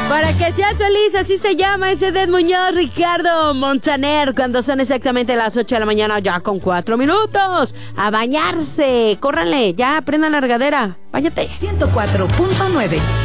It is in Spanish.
Para que seas feliz, así se llama ese Ed Muñoz, Ricardo Montaner, cuando son exactamente las 8 de la mañana, ya con 4 minutos. A bañarse, córranle, ya, prendan la regadera, báñate. 104.9